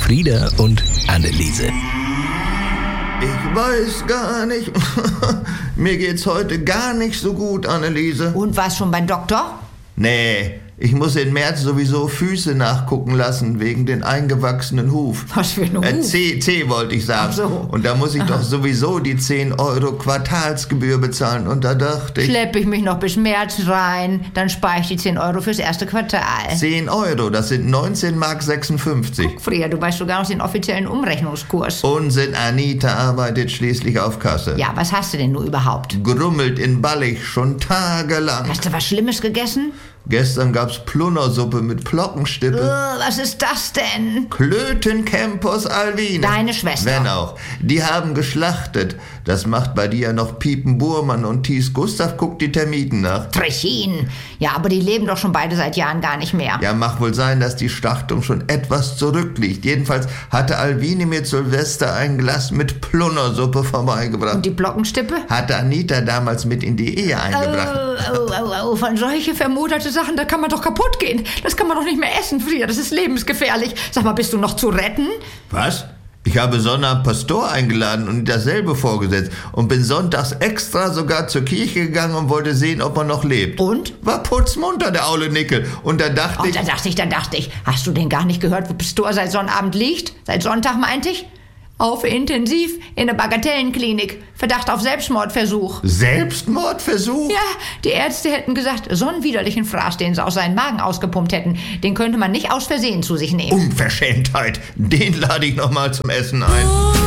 Frieda und Anneliese. Ich weiß gar nicht. Mir geht's heute gar nicht so gut, Anneliese. Und warst schon beim Doktor? Nee, ich muss im März sowieso Füße nachgucken lassen, wegen den eingewachsenen Huf. Was für ein Huf? C wollte ich sagen. Ach so. Und da muss ich doch sowieso die 10 Euro Quartalsgebühr bezahlen. Und da dachte ich... Schlepp ich mich noch bis März rein, dann spare ich die 10 Euro fürs erste Quartal. 10 Euro, das sind 19,56 Mark. Frieda, du weißt sogar noch den offiziellen Umrechnungskurs. Unsinn, Anita arbeitet schließlich auf Kasse. Ja, was hast du denn nur überhaupt? Grummelt in Ballig schon tagelang. Hast du was Schlimmes gegessen? Gestern gab's Plunnersuppe mit Plockenstippe. Was ist das denn? Klötencampus Alwine. Deine Schwester. Wenn auch. Die haben geschlachtet. Das macht bei dir noch Piepen Burmann und Thies Gustav guckt die Termiten nach. Trechin. Ja, aber die leben doch schon beide seit Jahren gar nicht mehr. Ja, mag wohl sein, dass die Schlachtung schon etwas zurückliegt. Jedenfalls hatte Alwine mir zu Silvester ein Glas mit Plunnersuppe vorbeigebracht. Und die Plockenstippe? Hatte Anita damals mit in die Ehe eingebracht. Von solche vermutete Sachen, da kann man doch kaputt gehen. Das kann man doch nicht mehr essen, Frieda. Das ist lebensgefährlich. Sag mal, bist du noch zu retten? Was? Ich habe Sonnabend Pastor eingeladen und dasselbe vorgesetzt und bin sonntags extra sogar zur Kirche gegangen und wollte sehen, ob er noch lebt. Und? War putzmunter, der aule Nickel. Und da dachte ich... Da dachte ich. Hast du denn gar nicht gehört, wo Pastor seit Sonnabend liegt? Seit Sonntag, meinte ich? Auf Intensiv in der Bagatellenklinik. Verdacht auf Selbstmordversuch. Selbstmordversuch? Ja, die Ärzte hätten gesagt, so einen widerlichen Fraß, den sie aus seinem Magen ausgepumpt hätten, den könnte man nicht aus Versehen zu sich nehmen. Unverschämtheit. Den lade ich noch mal zum Essen ein.